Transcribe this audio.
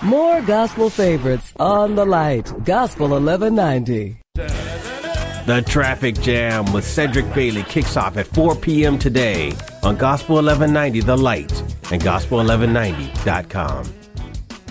More gospel favorites on the light. Gospel 1190. The Traffic Jam with Cedric Bailey kicks off at 4 p.m. today on Gospel 1190 The Light and Gospel1190.com.